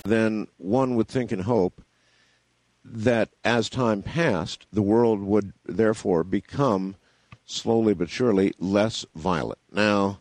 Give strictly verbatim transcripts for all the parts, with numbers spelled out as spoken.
then one would think and hope that as time passed, the world would therefore become slowly but surely less violent. Now,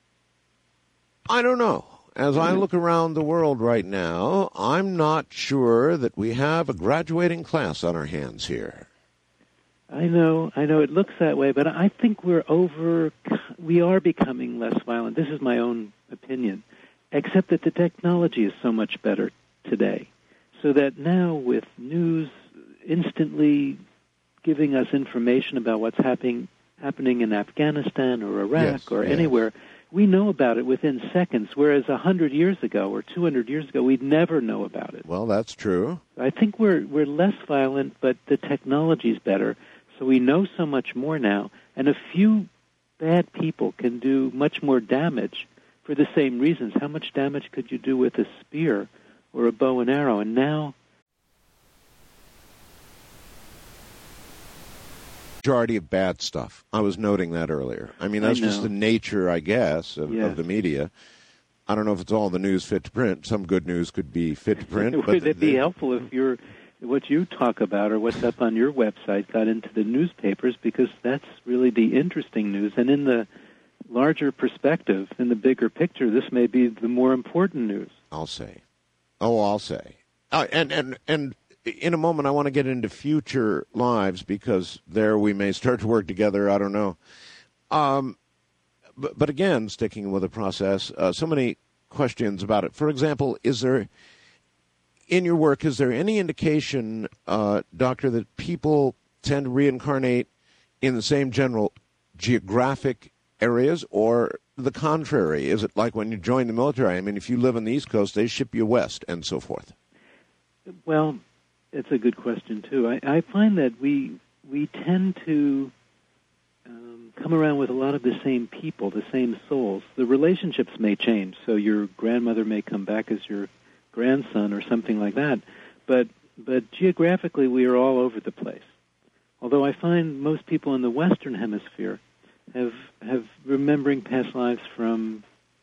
I don't know. As I look around the world right now, I'm not sure that we have a graduating class on our hands here. I know, I know it looks that way, but I think we're over, we are becoming less violent. This is my own opinion, except that the technology is so much better today. So that now with news instantly giving us information about what's happening happening in Afghanistan or Iraq yes, or yes. anywhere, we know about it within seconds, whereas one hundred years ago or two hundred years ago, we'd never know about it. Well, that's true. I think we're we're less violent, but the technology's better, so we know so much more now, and a few bad people can do much more damage for the same reasons. How much damage could you do with a spear or a bow and arrow? And now, majority of bad stuff. I was noting that earlier. I mean, that's I just the nature, I guess, of, yes. of the media. I don't know if it's all the news fit to print. Some good news could be fit to print. Would but it the, be helpful if your what you talk about or what's up on your website got into the newspapers, because that's really the interesting news. And in the larger perspective, in the bigger picture, this may be the more important news. I'll say. Oh, I'll say. Uh, and, and, and in a moment, I want to get into future lives, because there we may start to work together. I don't know. Um, but, but again, sticking with the process, uh, so many questions about it. For example, is there, in your work, is there any indication, uh, Doctor, that people tend to reincarnate in the same general geographic areas, or the contrary? Is it like when you join the military? I mean, if you live on the East Coast, they ship you west and so forth. Well, it's a good question, too. I, I find that we we tend to um, come around with a lot of the same people, the same souls. The relationships may change, so your grandmother may come back as your grandson or something like that, but but geographically we are all over the place. Although I find most people in the Western Hemisphere have have remembering past lives from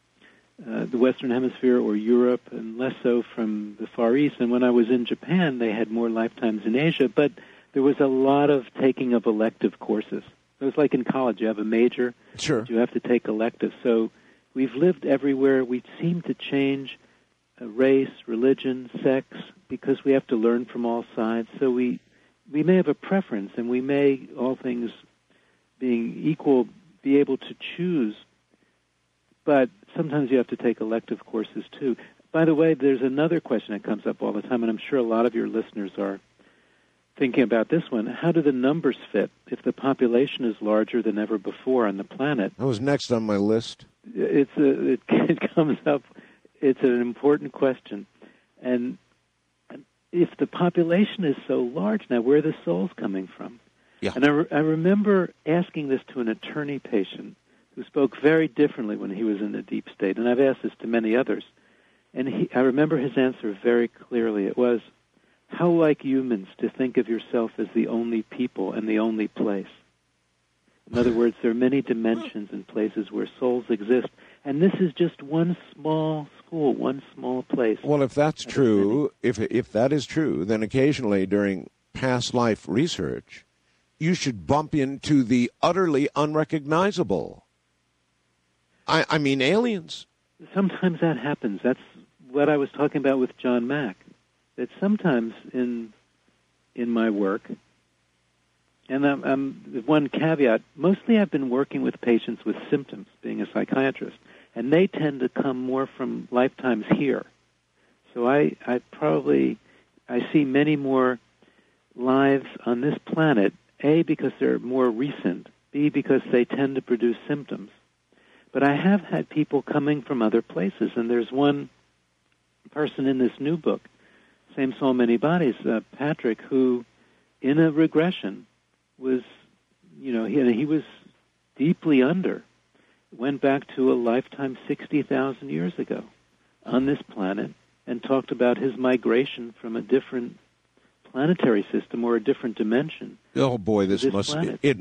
uh, the Western Hemisphere or Europe, and less so from the Far East. And when I was in Japan, they had more lifetimes in Asia, but there was a lot of taking of elective courses. It was like in college. You have a major, sure. but you have to take electives. So we've lived everywhere. We seem to change uh, race, religion, sex, because we have to learn from all sides. So we we may have a preference, and we may, all things being equal, be able to choose, but sometimes you have to take elective courses too. By the way, there's another question that comes up all the time, and I'm sure a lot of your listeners are thinking about this one. How do the numbers fit if the population is larger than ever before on the planet? That was next on my list. It's a, it, it comes up. It's an important question. And if the population is so large now, where are the souls coming from? Yeah. And I, re- I remember asking this to an attorney patient who spoke very differently when he was in the deep state, and I've asked this to many others. And he, I remember his answer very clearly. It was, how like humans to think of yourself as the only people and the only place. In other words, there are many dimensions and places where souls exist, and this is just one small school, one small place. Well, if that's true, if if that is true, then occasionally during past life research, you should bump into the utterly unrecognizable. I, I mean, aliens. Sometimes that happens. That's what I was talking about with John Mack. That sometimes in in my work, and I'm, I'm one caveat, mostly I've been working with patients with symptoms, being a psychiatrist, and they tend to come more from lifetimes here. So I, I probably, I see many more lives on this planet, A, because they're more recent, B, because they tend to produce symptoms. But I have had people coming from other places, and there's one person in this new book, Same Soul, Many Bodies, uh, Patrick, who, in a regression, was, you know, he, he was deeply under, went back to a lifetime sixty thousand years ago on this planet and talked about his migration from a different planetary system or a different dimension. Oh, boy, this, this must planet. it